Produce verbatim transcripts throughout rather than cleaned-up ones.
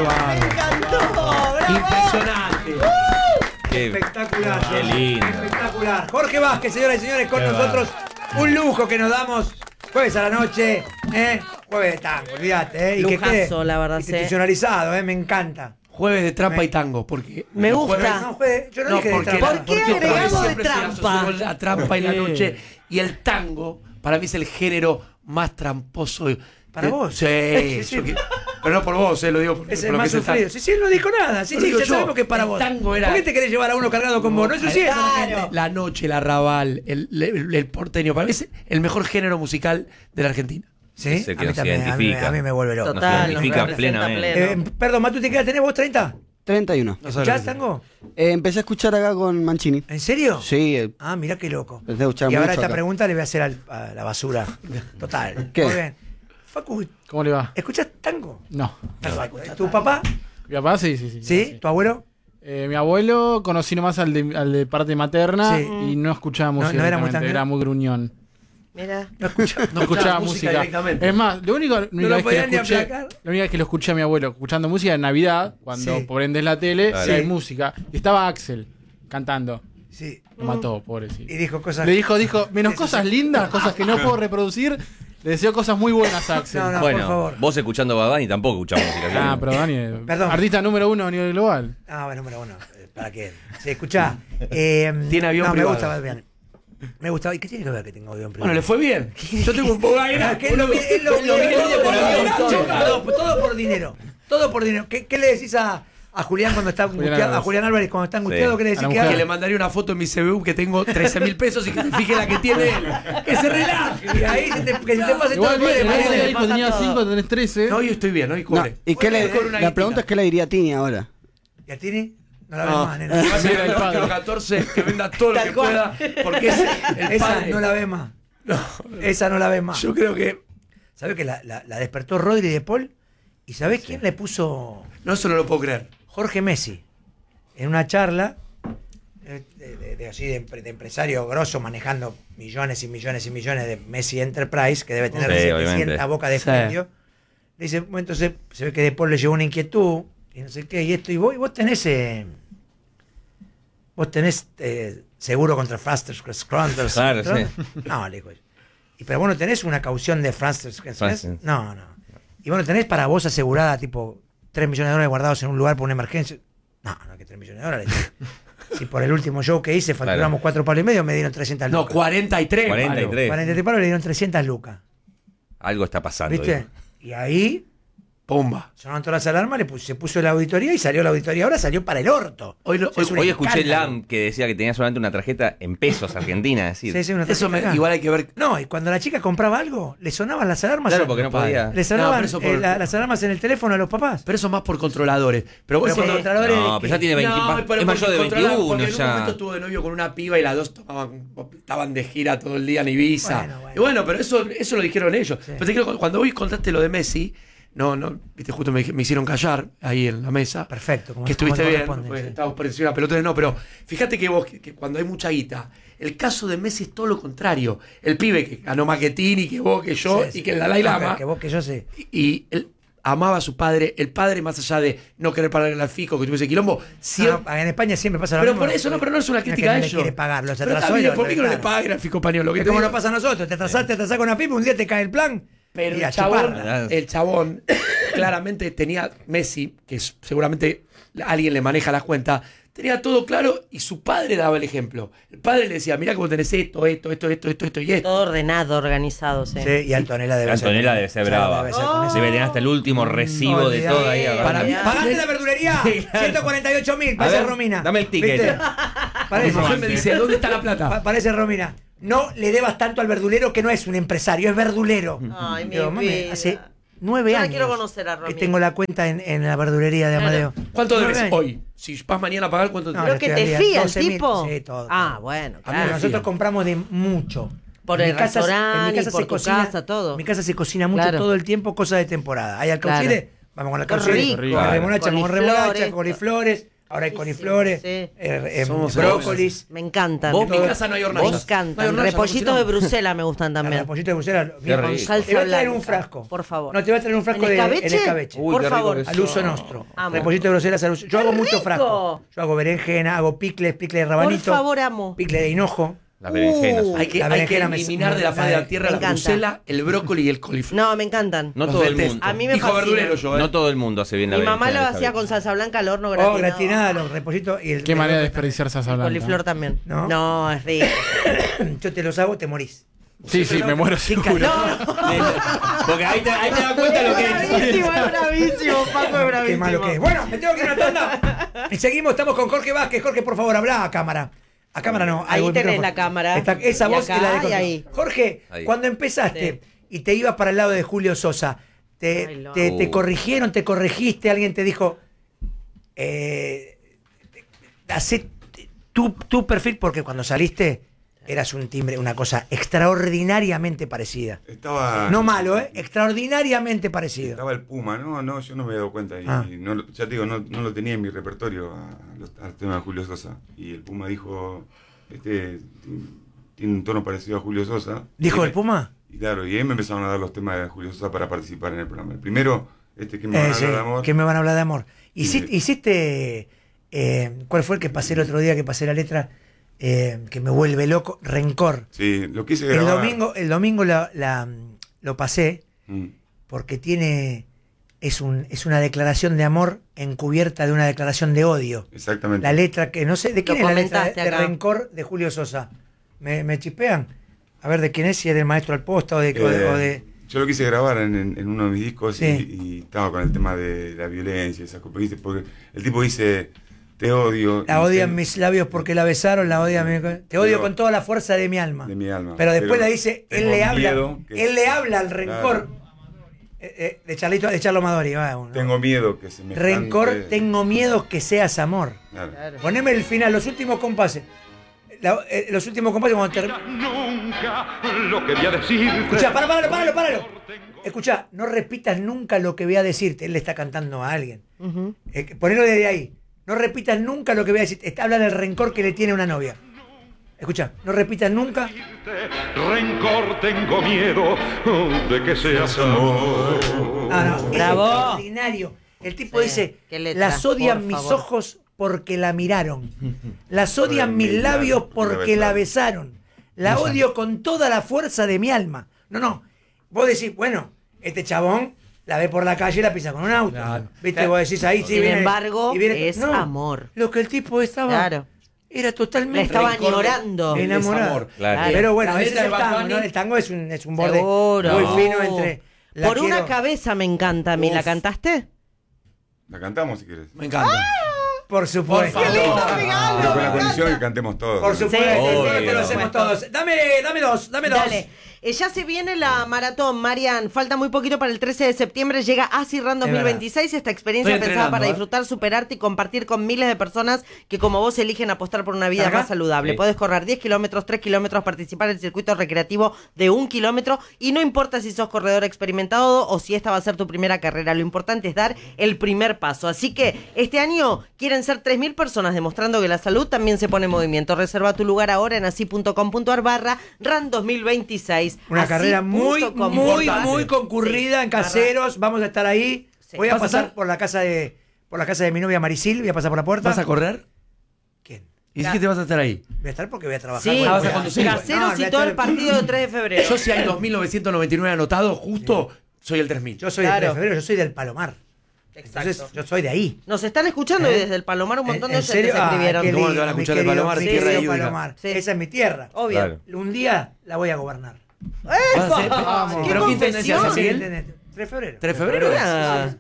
bárbaro. Me encantó, bravo. Impresionante. Qué, Espectacular. qué lindo. Espectacular. Jorge Vázquez, señoras y señores, con Qué nosotros. Un lujo que nos damos jueves a la noche, ¿eh? Jueves de tango, olvídate, ¿eh? Y que Lujazo, quede la verdad, sí. institucionalizado, ¿eh? Me encanta. Jueves de trampa Me- y tango, porque Me los gusta. jueves- No, jueves, yo no, No, dije de porque trampa. la- ¿Por qué porque agregamos jueves de siempre se trampa? asoció la trampa y la noche y el tango para mí es el género más tramposo. ¿Para de- vos? Sí, Sí, sí. yo que- pero no por vos, eh, lo digo por, Es por el lo que más es el tango. sufrido. Sí, sí, él no dijo nada. Sí, Lo sí, digo ya yo. sabemos que es para El vos. tango era- ¿Por qué te querés llevar a uno cargado con vos? No, eso sí es Claro. gente. La noche, el arrabal, el, el, el porteño, para mí es el mejor género musical de la Argentina. ¿Sí? Es el que a mí nos también, a mí, identifica. a mí me vuelve loco. Total, Nos nos identifica representa plenamente. pleno. Eh, perdón, Matu, ¿te queda? ¿Tenés vos treinta? treinta y uno. ¿Escuchás tango? Eh, empecé a escuchar acá con Mancini. ¿En serio? Sí, eh, Ah, mirá qué loco. Empecé a escuchar Y ahora mucho esta acá. pregunta le voy a hacer al- a la basura. Total. ¿Qué? Muy bien. Facu, ¿Cómo le va? ¿escuchás tango? No. Perfecto. ¿Tu papá? Mi papá sí, sí, sí. ¿Sí? ¿Tu abuelo? Eh, mi abuelo conocí nomás al de, al de parte materna Sí. y no escuchaba No- música. no era muy directamente, tanguero. era muy gruñón. Mira. No escuchás. No escuchaba música. directamente. Es más, lo único, la única lo vez que podían ni escuché, aplacar. la única vez que lo escuché a mi abuelo escuchando música en Navidad, cuando Sí. prendes la tele, Claro. y hay Sí. música. Y estaba Axel cantando. Sí. Lo mató, pobrecito. Y dijo cosas. Le dijo, dijo, menos Sí, cosas sí. lindas, cosas que no puedo reproducir. Le deseo cosas muy buenas a Axel. No, no. Bueno, por favor. vos escuchando Bad Bunny tampoco escuchás música. Ah, ¿sí? pero Dani, Perdón. artista número uno a nivel global. Ah, bueno, número uno. Eh, ¿Para qué? Sí, escuchá. Eh, Tiene avión no, privado. me gusta bien. Me gusta. ¿Y qué tiene que ver que tengo avión privado? Bueno, le fue bien. Yo tengo un poco de aire. Ah, que él lo mide- él lo Él lo mide mide todo por por avión, dinero. todo. Todo, todo por dinero. Todo por dinero. ¿Qué, qué le decís a, a Julián cuando está Julián angustiado? A Álvarez. Julián Álvarez cuando está angustiado, Sí. ¿qué le A decís la que mujer. Que haga? le mandaría una foto en mi C B U que tengo trece mil pesos y que se fije la que tiene él. Que se relaje. Y ahí se te, que se te pase todo Igual, el día de igual, madera. igual, le pasa tenía todo. cinco, tenés trece. No, hoy estoy bien, hoy No, cubre. ¿y qué le, Con una la pregunta guitita. es qué le diría a Tini ahora? ¿Y a Tini? No la ves No, más, que nena. vaya Mira el al padre. capítulo catorce, que venda todo lo Tal que cual. pueda, porque es el Esa padre. no la ves más. No, Esa no la ves más. yo creo que. ¿Sabés que la, la, la despertó Rodri de Paul? ¿Y sabés quién le puso? No, eso no lo puedo creer. Jorge Messi. En una charla eh, de, de- de- así de, empre- de empresario grosso manejando millones y millones y millones de Messi Enterprise, que debe tener Sí, setecientas obviamente. bocas de Sí. expendio. Le dice, bueno, entonces se ve que de Paul le llevó una inquietud y no sé qué, y esto, y vos, y vos tenés eh, vos tenés eh, seguro contra Frasters Scronters. Claro, sí. No, le dijo. Y pero vos no tenés una caución de Frasters Frasters. No, no. Y vos no tenés para vos asegurada tipo tres millones de dólares guardados en un lugar por una emergencia. No, no, que tres millones de dólares. Si por el último show que hice facturamos Claro. cuatro palos y medio, me dieron trescientas No, lucas. cuarenta y tres. cuarenta y tres. cuarenta y tres palos le dieron trescientas lucas. Algo está pasando. ¿Viste? digo. Y ahí Pumba. sonaron todas las alarmas, le puse- se puso la auditoría y salió la auditoría. Ahora salió para el orto. Hoy, lo- O sea, hoy- es un Hoy escuché escándalo. Lam que decía que tenía solamente una tarjeta en pesos argentina. Es decir, Sí, sí, una eso me- tarjeta acá. igual hay que ver. No, y cuando la chica compraba algo, le sonaban las alarmas. claro, a- porque no podía. Le sonaban No, pero eso por- eh, la- las alarmas en el teléfono a los papás. Pero eso más por controladores. Pero vos Pero por cuando- controladores No, de pero ya que- tiene veinte. No, es pero mayor porque de controlaba- veintiuno porque en un ya. momento estuvo de novio con una piba y las dos tomaban, estaban de gira todo el día en Ibiza. Bueno, bueno. Y bueno, pero eso, eso lo dijeron ellos. Sí. Pero te quiero- cuando hoy contaste lo de Messi, no, no, viste, justo me, me hicieron callar ahí en la mesa. Perfecto, como Que estuviste como bien, corresponde, porque sí. estábamos por encima de pelotones, no, pero fíjate que vos, que, que cuando hay mucha guita, el caso de Messi es todo lo contrario. El pibe que ganó Maquetini, que vos, que yo, Sí, sí. y que el Dalai No, Lama, que- que vos, que yo sé. y, y él amaba a su padre, el padre, más allá de no querer pagarle al fico, que tuviese quilombo, siempre. Ah, en España siempre pasa lo Pero mismo. por eso no, pero no es una es crítica que no a le ellos. quiere pagar, los Pero atrasó está y bien, lo ¿por qué que no le retaron. paguen al fico español? Lo que Es te como digo- nos pasa a nosotros, te atrasás, te atrasás con una pipa, un día te cae el plan. Pero y a el chabón, chuparla. el chabón claramente tenía Messi, que es- seguramente alguien le maneja las cuentas, tenía todo claro y su padre daba el ejemplo. El padre le decía, mirá que vos tenés esto, esto, esto, esto, esto, esto y esto. Todo ordenado, organizado, sí. Sí, y Antonella debe ser. Antonella debe ser brava. Debe ser con ese- Debe tener hasta el último recibo de Olvidate. todo ahí. agarrado. Para mí- ¿Pagaste la verdulería? Sí, claro. ciento cuarenta y ocho mil, A parece ver, Romina. dame el ticket. ¿Viste? Mi Parece, mujer me dice, ¿dónde está la pa- plata? parece Romina. No le debas tanto al verdulero que no es un empresario, es verdulero. Ay, mi Digo, mami, vida. hace nueve Yo la años quiero conocer a que Romina. tengo la cuenta en, en la verdulería de Claro. Amadeo. ¿Cuánto Nueve debes años. hoy? Si vas mañana a pagar, ¿cuánto te No, Creo le que estoy te al fía día. el doce mil, tipo. sí, todo, Ah, todo. bueno, A mí claro. me Nosotros fía. compramos de mucho. Por En el mi casa- restaurante en mi casa y por se tu cocina, casa, todo. En mi casa se cocina mucho Claro. todo el tiempo, cosas de temporada. Hay alcaucile, Claro. vamos con la Qué alcaucile, rico. con remolacha, con Coliflor, remolacha, esto. coliflores. Ahora hay Sí, coliflores, sí. eh, eh, Somos brócolis. Me encantan. Vos, en mi todo- casa no hay Me hornallas. encantan. No hay hornallas, Repollitos no de cocinamos. Bruselas me gustan La también. repollita de Bruselas. Qué Mira, rico. Con salsa te voy a traer blanca. un frasco. Por favor. No, te voy a traer un frasco ¿En de escabeche? en escabeche. Uy, Por qué rico favor. que es. Al uso nostro. Amo. Repollito de Bruselas al uso. Yo ¡Qué hago mucho rico! frasco. Yo hago berenjena, hago picles, picle de Por rabanito, favor, amo. picle de hinojo. Las berenjenas. Uh, Hay que, La hay que berenjena me- eliminar de la faz de la tierra Me la encanta. Bruselas, el brócoli y el coliflor. No, me encantan. No Los todo el detesto. mundo. A mí me Hijo fascina. verdulero yo, ¿eh? No todo el mundo hace bien la Mi mamá berenjena lo de hacía escabeche. con salsa blanca al horno Oh, gratinado. gratinada, los repollitos y el. Qué manera de desperdiciar salsa blanca. Coliflor también. ¿No? No, es rico. Yo te los hago, te morís. Sí, sí, me muero seguro. Porque ahí te, ahí te das cuenta lo que es. bravísimo, es bravísimo, Paco es bravísimo. Qué malo que es. Bueno, me tengo que ir a una tanda. Y seguimos, estamos con Jorge Vázquez. Jorge, por favor, habla a cámara. A cámara no. Ahí al tenés micrófono. la cámara. Está- esa Y voz acá es la de y Jorge. ahí. Jorge, Ahí. cuando empezaste y te ibas para el lado de Julio Sosa, te, Ay, lo te, amo. te corrigieron, te corregiste, alguien te dijo, eh, hacé tu, tu perfil, porque cuando saliste eras un timbre, una cosa extraordinariamente parecida. Estaba. No malo, ¿eh? Extraordinariamente parecido. Estaba el Puma, no, no, yo no me había dado cuenta. Y Ah. no, lo- ya te digo, no, no lo tenía en mi repertorio a- a los- al tema de Julio Sosa. Y el Puma dijo, este t- tiene un tono parecido a Julio Sosa. ¿Dijo Y el me- Puma? Y claro, y ahí me empezaron a dar los temas de Julio Sosa para participar en el programa. El primero, este que me van a Ese, hablar de amor. que me van a hablar de amor. Sí. Hiciste, hiciste, eh, ¿cuál fue el que pasé el otro día que pasé la letra? Eh, que me vuelve loco, Rencor. Sí, lo quise El grabar. domingo, el domingo la, la- lo pasé Mm. porque tiene es un es una declaración de amor encubierta de una declaración de odio. Exactamente. La letra que no sé de quién Lo es la letra de, comentaste de acá. Rencor de Julio Sosa. ¿Me, me chispean? A ver de quién es, si es del maestro Alposta o de, o de- Eh, o de- Yo lo quise grabar en, en- en uno de mis discos Sí. y, y estaba con el tema de la violencia, esas cosas, ¿viste? Porque el tipo dice, te odio. La y odian te- mis labios porque la besaron, la odian mi- te odio Pero- con toda la fuerza de mi alma. de mi alma. Pero después Pero le dice, él tengo le habla, miedo que- él le habla al rencor. Eh, eh, de Charlito, de Charlo Madori, va uno. Tengo miedo que se me Rencor, tengo miedo que seas amor. Claro. Claro. Poneme el final, los últimos compases. La- eh, los últimos compases cuando termina. Nunca lo quería decirte. Escuchá, páralo, páralo, páralo, páralo. Escuchá, no repitas nunca lo que voy a decirte. Él le está cantando a alguien. Ujú. Eh, ponelo desde ahí. No repitas nunca lo que voy a decirte. Está- Habla del rencor que le tiene a una novia. Escuchá, no repitas nunca. Rencor, tengo miedo de que seas amor. No, no, es Bravo. extraordinario. El tipo Sí, dice, qué letra, las odian por mis favor. ojos porque la miraron. Las odian Odian mis mis labios labios porque la besaron. La odio con toda la fuerza de mi alma. No, no. Vos decís, bueno, este chabón la ve por la calle y la pisa con un auto. Claro. ¿Viste? Vos decís ahí, sí, Sin viene- embargo, y viene- es No, amor. Lo que el tipo estaba Claro. era totalmente La estaba Rencor de- añorando. del enamorado. desamor. Claro. Pero bueno, La ese letra es el de Bad tango, Bunny- ¿no? El tango es un, es un borde Seguro. muy fino entre. la Por una quiero- cabeza me encanta a mí. ¿La Uf. cantaste? La cantamos si quieres. Me encanta. Por supuesto. Por favor. Pero con la condición que cantemos todos. Por ¿no? supuesto, Sí, por sí, supuesto, sí, lo por hacemos supuesto. todos. Dame, dame dos, dame dos. Dale. Eh, ya se viene la maratón, Marian. Falta muy poquito para el trece de septiembre. Llega Así Run dos mil veintiséis. Esta experiencia Estoy pensada para entrenando, ¿eh? disfrutar, superarte y compartir con miles de personas que, como vos, eligen apostar por una vida ¿Acá? más saludable. Sí. Podés correr diez kilómetros, tres kilómetros, participar en el circuito recreativo de un kilómetro. Y no importa si sos corredor experimentado o si esta va a ser tu primera carrera. Lo importante es dar el primer paso. Así que este año quieren ser tres mil personas demostrando que la salud también se pone en movimiento. Reserva tu lugar ahora en así punto com punto ar barra Run dos mil veintiséis. Una Así carrera muy, punto com. muy, Importante. muy concurrida Sí. en Caseros. Vamos a estar ahí. Sí. Voy a ¿Vas a pasar estar? por la casa de por la casa de mi novia Marisil. Voy a pasar por la puerta. ¿Vas a correr? ¿Quién? ¿Y si que te vas a estar ahí? Voy a estar porque voy a trabajar. Sí, Bueno, vas a voy conducir. Caseros No, voy y a todo el estar- partido de tres de febrero. Yo si hay dos mil novecientos noventa y nueve anotados, justo soy el tres mil. Yo soy Claro. del tres de febrero, yo soy del Palomar. Exacto. Entonces, yo soy de ahí. Nos están escuchando ¿Eh? y desde el Palomar un montón ¿En- de en gente serio? se Ah, escribieron. qué ¿Cómo no te lindo, van a mi escuchar de querido- Palomar, mi tierra querido de Yudica? Palomar. Sí. Esa es mi tierra. Obvio. Claro. Un día la voy a gobernar. ¿Vas a hacer- ¡Qué ¿Pero qué intendencia confesión! haces, Miguel? ¿Entendés? tres de febrero. ¿tres de febrero? Mira.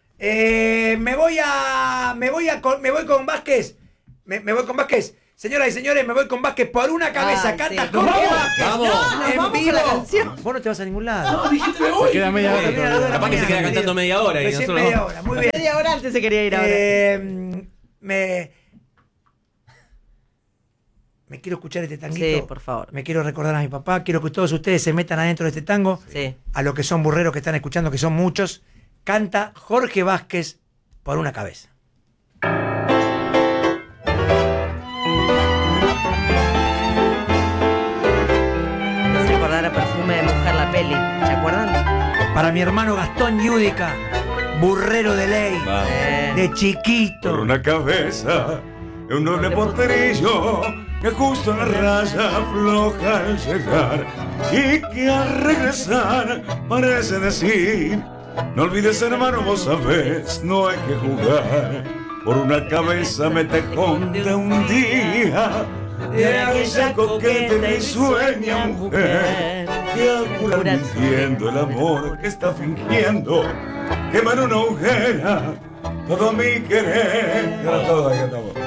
Eh, me voy a. Me voy a. con- Me voy con Vázquez. Me, me voy con Vázquez. Señoras y señores, me voy con Vázquez por una cabeza. Ay, Canta sí. Jorge ¡Vamos! Vázquez. ¡Vamos! No, nos en vamos con vivo. la canción. Vos no te vas a ningún lado. Dijiste me voy. Queda media hora Termina a las dos de la Capaz que se mañana, queda cantando querido. media hora y Recién nosotros media no. hora, muy bien. Media hora antes se quería ir ahora. Eh, me. Me quiero escuchar este tanguito. Sí, por favor. Me quiero recordar a mi papá. Quiero que todos ustedes se metan adentro de este tango. Sí. A los que son burreros que están escuchando, que son muchos. Canta Jorge Vázquez por una cabeza. mi hermano Gastón Yudica, burrero de ley, Vamos. de Por chiquito. una cabeza, un doble potrillo que justo en la raya afloja al llegar y que al regresar parece decir: no olvides, hermano, vos sabés, no hay que jugar. Por una cabeza me tejón de un día, de aquella coqueta y risueña mujer que al jurar mintiendo el amor que está fingiendo quema en una hoguera todo mi querer. Todo ahí estamos.